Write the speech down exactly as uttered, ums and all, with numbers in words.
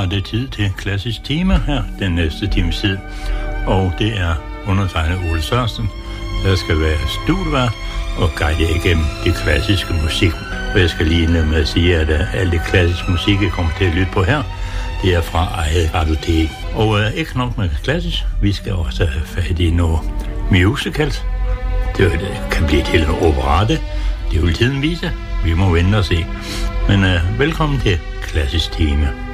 er det tid til klassisk tema her den næste times tid. Og det er undertegnet Ole Sørensen, der skal være studievært og guide jer igennem det klassiske musik. Og jeg skal lige indlede med at sige, at alt det klassiske musik, jeg kommer til at lytte på her, det er fra eget radiotek. Og uh, ikke nok med klassisk, vi skal også have fat i noget musicals. Det kan blive til en operette. Det vil tiden vise. Vi må vente og se. Men uh, velkommen til klassisk tema.